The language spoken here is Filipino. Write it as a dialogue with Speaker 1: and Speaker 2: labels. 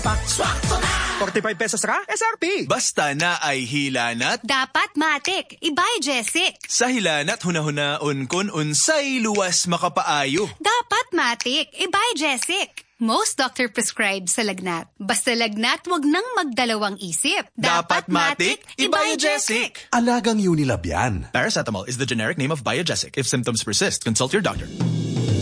Speaker 1: Pak, swak to na! 45 pesos ra, SRP.
Speaker 2: Basta na ay hilanat.
Speaker 3: Dapat matik, Biogesic.
Speaker 2: Sa hilanat hunahuna-un kun unsay luwas makapaayo.
Speaker 3: Dapat matik, Biogesic. Most doctor prescribed sa lagnat. Basta lagnat, wag nang magdalawang isip.
Speaker 2: Dapat matik, Biogesic.
Speaker 4: Alagang Unilab yan.
Speaker 2: Paracetamol is the generic name of Biogesic. If symptoms persist, consult your doctor.